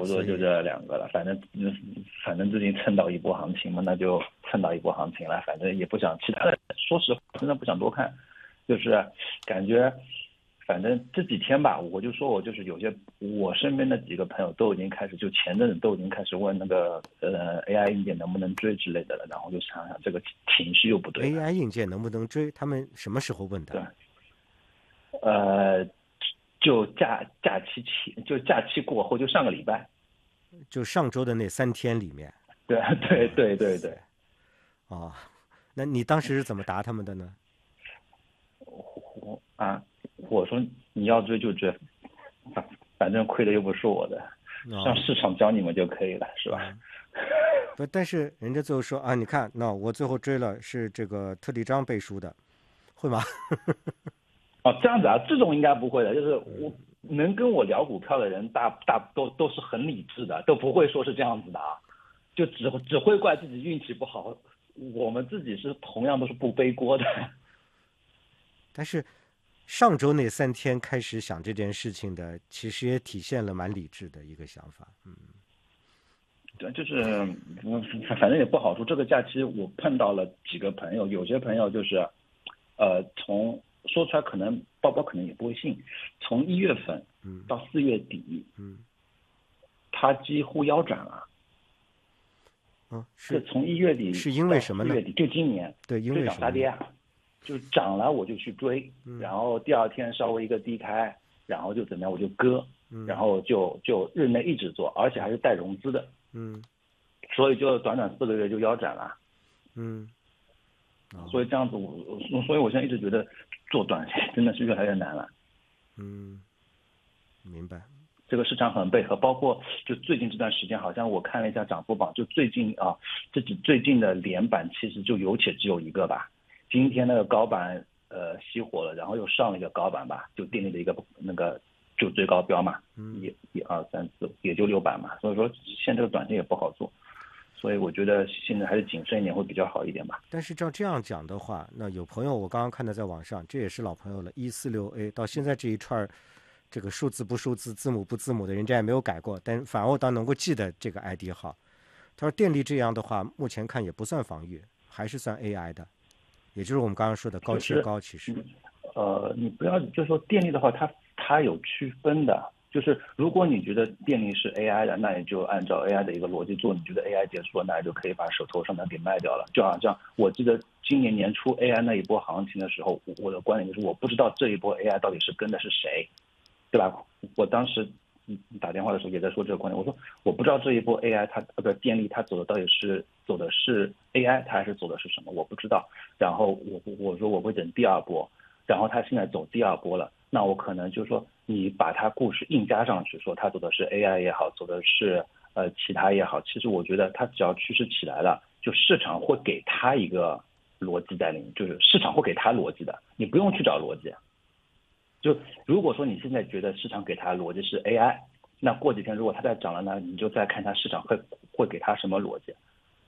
不多就这两个了。反正最近蹭到一波行情嘛，那就蹭到一波行情了。反正也不想其他的，说实话，真的不想多看，就是感觉。反正这几天吧，我就说我就是有些我身边的几个朋友都已经开始，就前阵子都已经开始问那个AI 硬件能不能追之类的了，然后就想想这个情绪又不对了。 AI 硬件能不能追？他们什么时候问的？ 对，呃，就假期过后，就上个礼拜。 就上周的那3天里面。 对对对对对。 哦，那你当时是怎么答他们的呢？ 我说你要追就追，反正亏的又不是我的，让哦， 市场教你们就可以了，是吧？ 不，但是人家最后说啊，你看，那我最后追了是这个特地张背书的，会吗？ 哦，这样子啊，这种应该不会的，就是我能跟我聊股票的人都是很理智的，都不会说是这样子的啊，就只会怪自己运气不好，我们自己是同样都是不背锅的。 但是上周那3天开始想这件事情的，其实也体现了蛮理智的一个想法。 对，就是反正也不好说。这个假期我碰到了几个朋友，有些朋友就是，从说出来可能包包可能也不会信，从1月份到4月底，他几乎腰斩了。是从1月底是因为到什么呢？ 4月底，就今年对，因追为什么呢？ 涨杀跌啊，就涨了我就去追，然后第二天稍微一个低开，然后就怎么样我就割，然后就日内一直做，而且还是带融资的，所以就短短4个月就腰斩了。所以这样子所以我现在一直觉得做短线真的是越来越难了。 明白。 这个市场很配合，包括就最近这段时间，好像我看了一下涨幅榜，就最近啊，最近的连板其实就有且只有一个吧。今天那个高板熄火了，然后又上了一个高板吧，就电力的一个那个就最高标嘛，1、2、3、4，也就6板嘛。所以说现在这个短线也不好做，所以我觉得现在还是谨慎一点会比较好一点吧。 但是照这样讲的话，那有朋友我刚刚看到在网上，这也是老朋友了，146A 到现在这一串这个数字不数字、字母不字母的，人家也没有改过，但反而我倒能够记得这个 ID 号。他说电力这样的话，目前看也不算防御，还是算 AI 的，也就是我们刚刚说的高切高。其实， 你不要就是说电力的话，它有区分的。就是如果你觉得电力是 AI 的，那你就按照 AI 的一个逻辑做。你觉得 AI 结束了，那你就可以把手头上的给卖掉了。就好像我记得今年年初 AI 那一波行情的时候，我的观点就是我不知道这一波 AI 到底是跟的是谁，对吧？我当时打电话的时候也在说这个观点，我说我不知道这一波 AI 它电力它走的到底是走的是 AI 它还是走的是什么，我不知道。然后我说我会等第二波，然后它现在走第二波了，那我可能就是说你把它故事硬加上去，说它走的是 AI 也好，走的是其他也好，其实我觉得它只要趋势起来了，就市场会给它一个逻辑在里面，就是市场会给它逻辑的，你不用去找逻辑。就如果说你现在觉得市场给它逻辑是 AI，那过几天如果它再涨了呢，你就再看它市场会给它什么逻辑。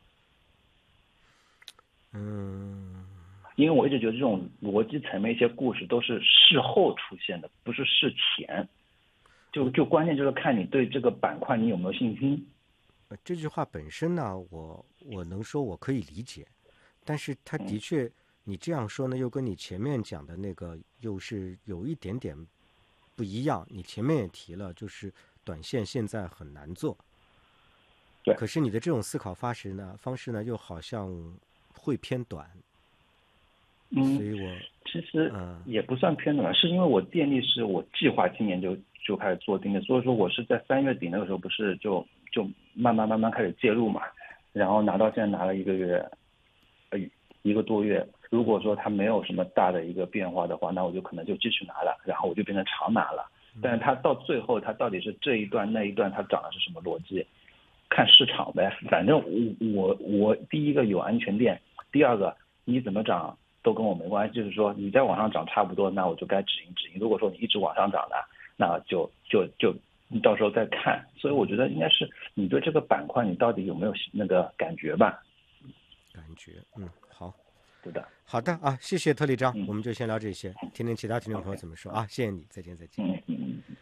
因为我一直觉得这种逻辑层面一些故事都是事后出现的，不是事前。就关键就是看你对这个板块你有没有信心。 这句话本身呢，我能说我可以理解，但是它的确，你这样说呢，又跟你前面讲的那个又是有一点点不一样。你前面也提了，就是短线现在很难做， 对， 可是你的这种思考方式呢，又好像会偏短，所以其实也不算偏短，是因为我电力是我计划今年就开始做定的，所以说我是在3月底那个时候不是就慢慢开始介入嘛，然后拿到现在拿了1个月，一个多月。如果说它没有什么大的一个变化的话，那我就可能就继续拿了，然后我就变成长拿了。但是它到最后，它到底是这一段那一段它涨的是什么逻辑，看市场呗。反正我第一个有安全垫，第二个你怎么涨都跟我没关系，就是说你在往上涨差不多，那我就该止盈止盈。如果说你一直往上涨的，那就你到时候再看。所以我觉得应该是你对这个板块你到底有没有那个感觉吧？ 感觉好。 对的。 好的啊，谢谢特里张， 嗯我们就先聊这些，听听其他听众朋友 ，OK， 怎么说啊，谢谢你，再见再见。 嗯。